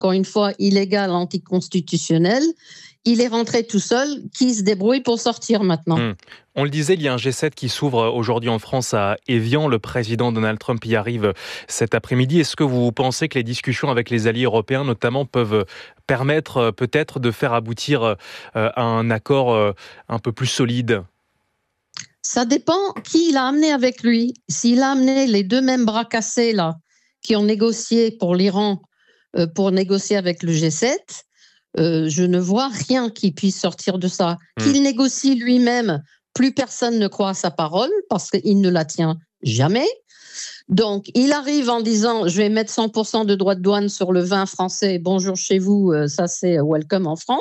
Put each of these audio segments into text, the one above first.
encore une fois illégal, anticonstitutionnel. Il est rentré tout seul, qui se débrouille pour sortir maintenant. On le disait, il y a un G7 qui s'ouvre aujourd'hui en France à Évian. Le président Donald Trump y arrive cet après-midi. Est-ce que vous pensez que les discussions avec les alliés européens, notamment, peuvent permettre peut-être de faire aboutir à un accord un peu plus solide ? Ça dépend qui il a amené avec lui. S'il a amené les deux mêmes bras cassés là, qui ont négocié pour l'Iran, pour négocier avec le G7, je ne vois rien qui puisse sortir de ça. Qu'il négocie lui-même, plus personne ne croit à sa parole parce qu'il ne la tient jamais. Donc, il arrive en disant « je vais mettre 100% de droits de douane sur le vin français, bonjour chez vous, ça c'est welcome en France ».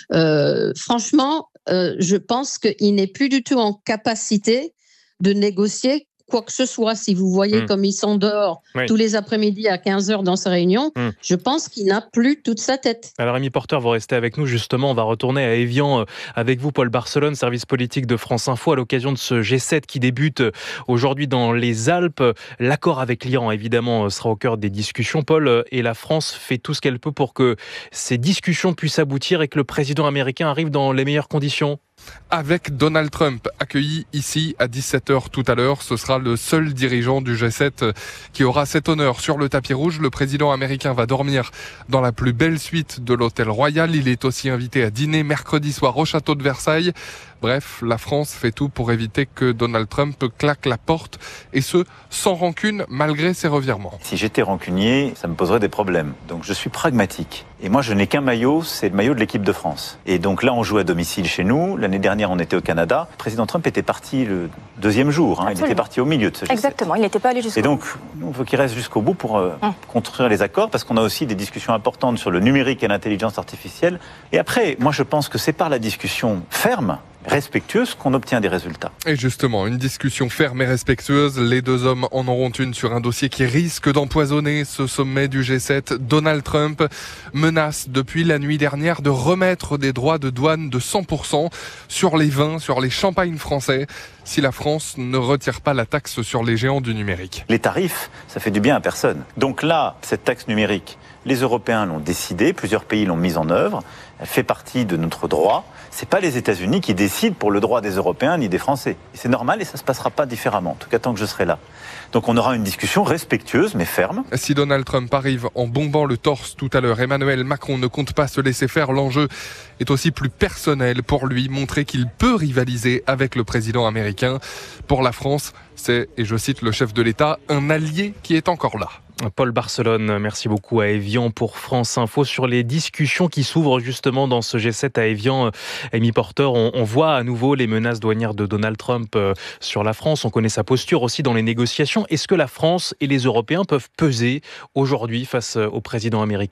Franchement, je pense qu'il n'est plus du tout en capacité de négocier quoi que ce soit. Si vous voyez comme ils sont dehors tous les après-midi à 15h dans sa réunion, je pense qu'il n'a plus toute sa tête. Alors, Amy Porter, vous restez avec nous. Justement, on va retourner à Évian avec vous, Paul Barcelone, service politique de France Info, à l'occasion de ce G7 qui débute aujourd'hui dans les Alpes. L'accord avec l'Iran, évidemment, sera au cœur des discussions, Paul, et la France fait tout ce qu'elle peut pour que ces discussions puissent aboutir et que le président américain arrive dans les meilleures conditions. Avec Donald Trump accueilli ici à 17h tout à l'heure. Ce sera le seul dirigeant du G7 qui aura cet honneur sur le tapis rouge. Le président américain va dormir dans la plus belle suite de l'hôtel Royal. Il est aussi invité à dîner mercredi soir au château de Versailles. Bref, la France fait tout pour éviter que Donald Trump claque la porte, et ce, sans rancune, malgré ses revirements. Si j'étais rancunier, ça me poserait des problèmes. Donc je suis pragmatique. Et moi, je n'ai qu'un maillot, c'est le maillot de l'équipe de France. Et donc là, on joue à domicile chez nous. L'année dernière, on était au Canada. Le président Trump était parti le deuxième jour. Il était parti au milieu de ce G7. Exactement, il n'était pas allé jusqu'au bout. Et donc, il faut qu'il reste jusqu'au bout pour construire les accords, parce qu'on a aussi des discussions importantes sur le numérique et l'intelligence artificielle. Et après, moi, je pense que c'est par la discussion ferme, respectueuse, qu'on obtient des résultats. Et justement, une discussion ferme et respectueuse. Les deux hommes en auront une sur un dossier qui risque d'empoisonner ce sommet du G7. Donald Trump menace depuis la nuit dernière de remettre des droits de douane de 100% sur les vins, sur les champagnes français, si la France ne retire pas la taxe sur les géants du numérique. Les tarifs, ça fait du bien à personne. Donc là, cette taxe numérique, les Européens l'ont décidé, plusieurs pays l'ont mise en œuvre, elle fait partie de notre droit. C'est pas les États-Unis qui décident pour le droit des Européens ni des Français. Et c'est normal et ça se passera pas différemment, en tout cas tant que je serai là. Donc on aura une discussion respectueuse mais ferme. Si Donald Trump arrive en bombant le torse tout à l'heure, Emmanuel Macron ne compte pas se laisser faire. L'enjeu est aussi plus personnel pour lui, montrer qu'il peut rivaliser avec le président américain. Pour la France, c'est, et je cite le chef de l'État, un allié qui est encore là. Paul Barcelone, merci beaucoup à Évian pour France Info sur les discussions qui s'ouvrent justement dans ce G7 à Évian. Amy Porter, on voit à nouveau les menaces douanières de Donald Trump sur la France. On connaît sa posture aussi dans les négociations. Est-ce que la France et les Européens peuvent peser aujourd'hui face au président américain ?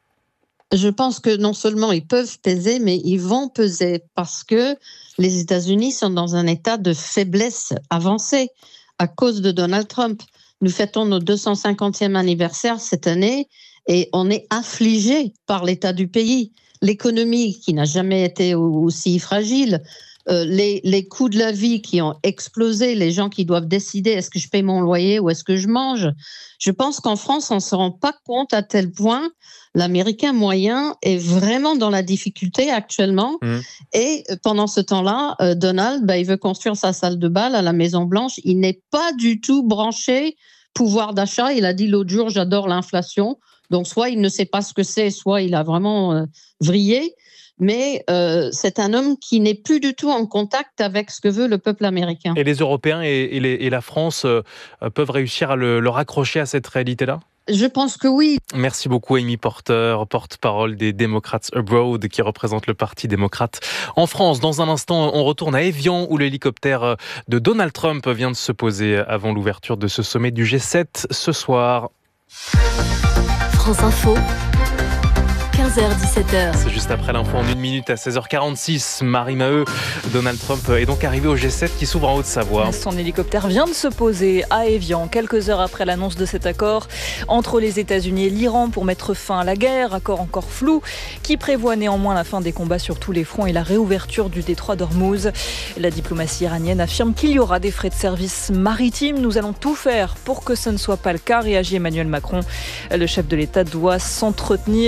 Je pense que non seulement ils peuvent peser, mais ils vont peser parce que les États-Unis sont dans un état de faiblesse avancée à cause de Donald Trump. Nous fêtons notre 250e anniversaire cette année et on est affligé par l'état du pays. L'économie qui n'a jamais été aussi fragile, les coûts de la vie qui ont explosé, les gens qui doivent décider est-ce que je paye mon loyer ou est-ce que je mange. Je pense qu'en France, on ne se rend pas compte à tel point l'Américain moyen est vraiment dans la difficulté actuellement. Et pendant ce temps-là, Donald, il veut construire sa salle de bal à la Maison-Blanche. Il n'est pas du tout branché pouvoir d'achat. Il a dit l'autre jour, j'adore l'inflation. Donc, soit il ne sait pas ce que c'est, soit il a vraiment vrillé. Mais c'est un homme qui n'est plus du tout en contact avec ce que veut le peuple américain. Et les Européens et la France peuvent réussir à le raccrocher à cette réalité-là ? Je pense que oui. Merci beaucoup Amy Porter, porte-parole des Democrats Abroad qui représente le Parti démocrate en France. Dans un instant, on retourne à Évian où l'hélicoptère de Donald Trump vient de se poser avant l'ouverture de ce sommet du G7 ce soir. France Info, 15h-17h. C'est juste après l'info en 1 minute à 16h46. Marie Maheu, Donald Trump est donc arrivé au G7 qui s'ouvre en Haute-Savoie. Son hélicoptère vient de se poser à Évian, quelques heures après l'annonce de cet accord entre les États-Unis et l'Iran pour mettre fin à la guerre. Accord encore flou qui prévoit néanmoins la fin des combats sur tous les fronts et la réouverture du détroit d'Ormuz. La diplomatie iranienne affirme qu'il y aura des frais de service maritime. Nous allons tout faire pour que ce ne soit pas le cas, réagit Emmanuel Macron. Le chef de l'État doit s'entretenir